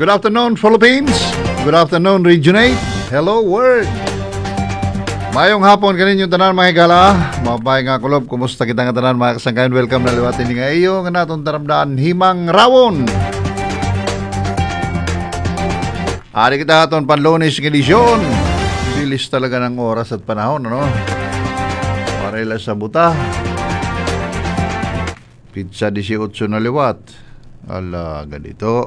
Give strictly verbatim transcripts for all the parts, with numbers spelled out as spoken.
Good afternoon, Philippines. Good afternoon, Region eight. Hello, world. Mayong hapon kaninyo tanan mga higala. Mabay nga kulob, kumusta kita nga tanan mga kasangkayan. Welcome na liwatin ni nga iyo nga natong taramdaan himang rawon. Ari kita aton panlunes ng edisyon. Bilis talaga ng oras at panahon, ano? Parela sa buta. Pizza eighteen na liwat. Ala, ganito.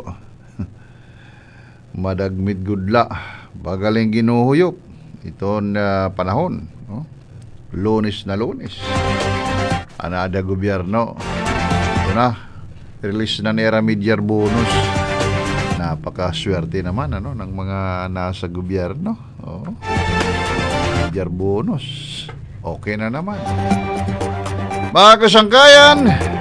Madagmit gudla. Bagaling ginuhuyop. Ito na panahon. No? Lunes na lunes. Anada gobyerno. Ito na. Release na nera media bonus. Napakaswerte naman ano, ng mga nasa gobyerno. Oh. Media bonus. Okay na naman. Mga kasangkayan,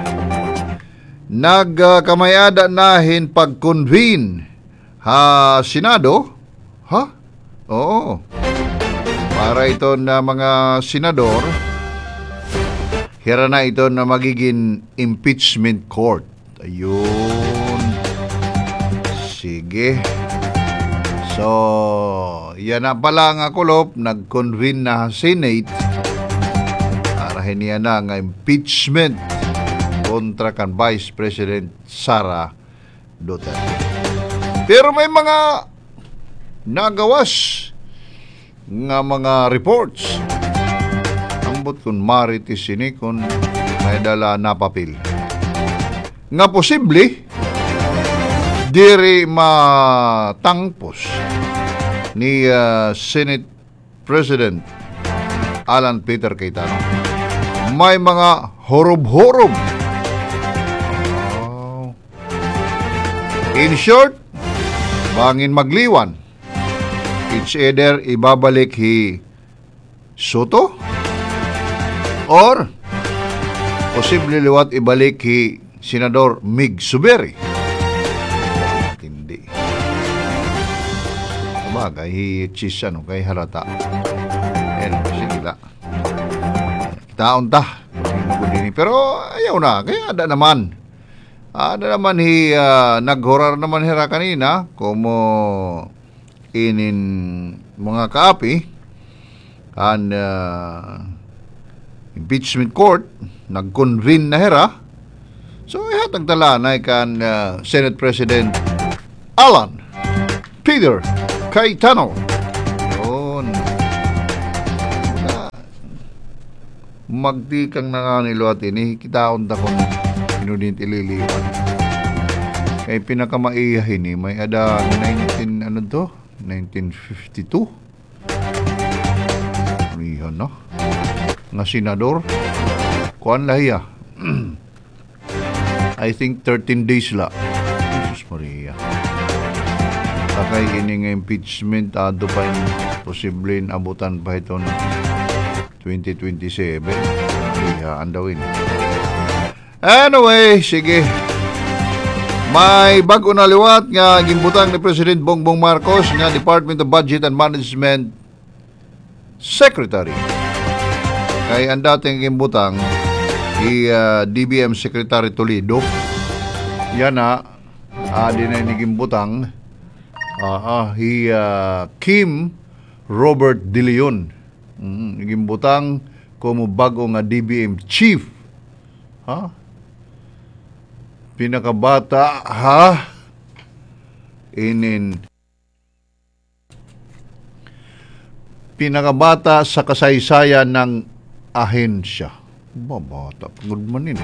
nagkamayada nahin pag-convene ha Senado. Ha? Oo. Para ito na mga senador, hira na ito na magiging impeachment court. Ayun. Sige. So, yan na pala nga kulop, nag-convene na Senate para hiniya na nga impeachment kontra kan Vice President Sara Duterte. Pero may mga nagawas nga mga reports. Ambot kun maritis ini kun may dala na papel. Nga posible diri matangpos ni uh, Senate President Alan Peter Cayetano. May mga horob-horob. Oh. In short, bangin magliwan. It's either ibabalik hi Soto or posible liwat ibalik hi Senador Mig Zubiri. Hindi. Bagay hi chis ano kay halata. En sige la. Taon ta. Pero ayaw na kaya ada naman. Ada naman hi uh, naghorar naman hira kanina como inin mga kaapi ang uh, impeachment court nag-convene na hera. So ihatag tala na kan uh, Senate President Alan Peter Cayetano. Yun. Uh, magtikang nanganilo at ini kitaon ta kung inudin ililiwan. Kaya pinakamaiyahin eh, may ada nineteen ano to? nineteen fifty-two. Rihan no? Nga senador. Kuan lahiya. I think thirteen days la. Jesus Maria. Sakay ini nga impeachment ado pa yung posibleng abutan pa ito twenty twenty-seven. Iya, andawin. Anyway, sige. May bago na liwat nga gimbutang ni President Bongbong Marcos nga Department of Budget and Management Secretary. Kay ang dating gimbutang i uh, D B M Secretary Toledo. Yan na uh, din na gimbutang uh, uh, hi uh, Kim Robert De Leon. Mm, gimbutang como bago nga D B M Chief. Ha? Huh? Pinakabata, ha? Inin. Pinakabata sa kasaysayan ng ahensya. Babata, good man yun.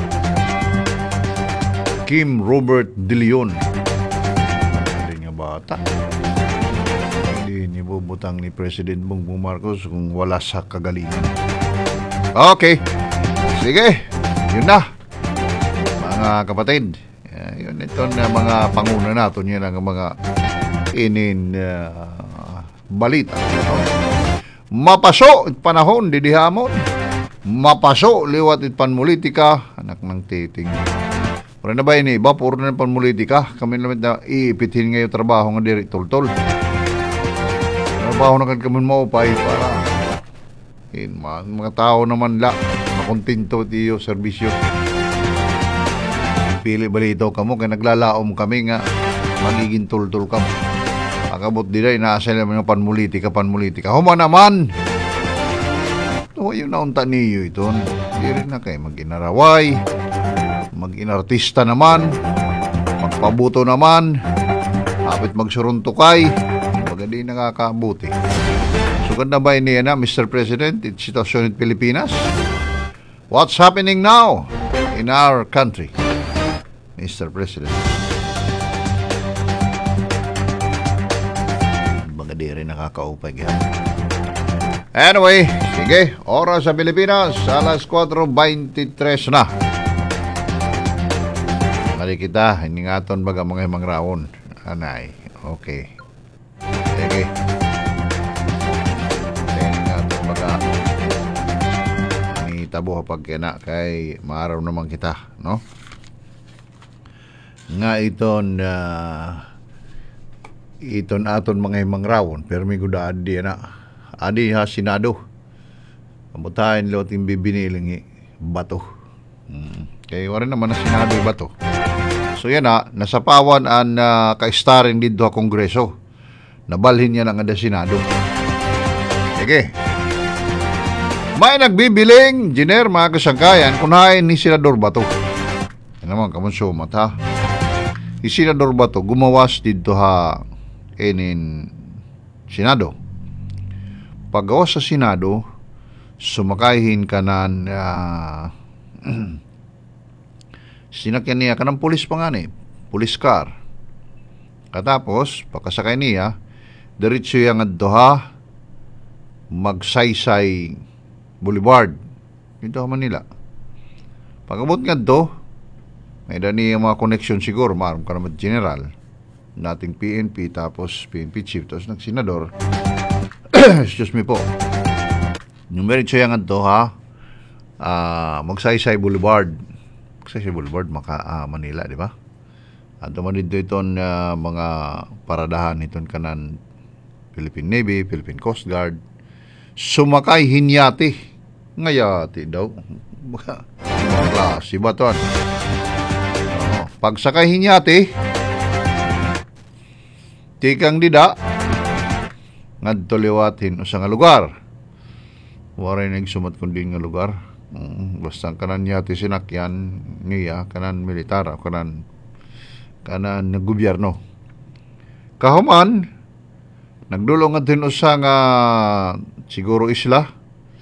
Kim Robert De Leon. Hindi nga bata. Hindi niya bubutang ni President Bongbong Marcos kung wala sa kagalingan. Okay. Sige. Yun na. Mga kapatid, uh, yun ito na mga panguna nato yun ang mga inin uh, balita. No? Mapaso it panahon didihamon. Mapaso liwat it panmulitika anak ng titing. Pero na ba ini iba puro na panmulitika kami naman na iipitin ngayon trabaho nga diri tol-tol. Trabaho na kan kami maupay para in mga tao naman la makontinto tiyo serbisyo. Pili balito kamo kay naglalaom kami nga magiging tultul ka. Pagabot din ay inaasay naman yung panmulitika, panmulitika. Huma naman! O, yun na unta niyo ito. Hindi rin na kayo mag-inaraway, mag-inartista naman, magpabuto naman, hapit magsuruntukay, baga di nakakabuti. So, ganda ba niya na, Mister President, it's sitwasyon in Pilipinas? What's happening now in our country, Mister President? Baga di rin nakakaupay kaya. Anyway, sige, oras sa Pilipinas, alas four twenty-three na. Mali kita, hiningaton baga mga himang raon. Anay, okay. Sige. Hiningaton baga. Ni tabo kapag kena kay maaraw naman kita, no? Nga iton, uh, iton aton mga himang raon, pero may gudaan di na. Adi ha, Senado. Kamutahin lo ting bibiniling bato. Hmm. Kaya wala naman na Senado yung bato. So yan ha, nasapawan ang uh, ka-starring dito sa Kongreso. Nabalhin niya ng ada Senado. Sige. May nagbibiling, Jiner, mga kasangkayan, kunahin ni Senador Bato. Yan naman, kamunsumat ha. Si Senador Bato, gumawas dito ha, inin Senado. Paggawa sa Senado, sumakayhin ka na uh, sinakyan niya ka ng pulis pa nga ni, pulis car. Katapos, pagkasakay niya, diretso yung addoha, Magsaysay Boulevard. Ito ka Manila. Pagabot nga do, may dani yung mga connection siguro, maram ka naman general, nating P N P, tapos P N P chief, tapos nagsenador. Excuse me po. Numerit siya nga to ha. Uh, Magsaysay Boulevard. Magsaysay Boulevard, Maka, uh, Manila, di ba? At naman dito iton uh, mga paradahan iton kanan Philippine Navy, Philippine Coast Guard. Sumakay hinyati. Ngayati daw. Baka, klase ba to? Uh, pagsakay hinyati, tikang dida, ngadto liwatin usa nga lugar. Waray nagsumat kundi nga lugar. Um, basta kanan yati sinakyan niya, kanan militar, kanan kanan ng gobyerno. Kahuman, nagdulong nga din usa nga siguro isla,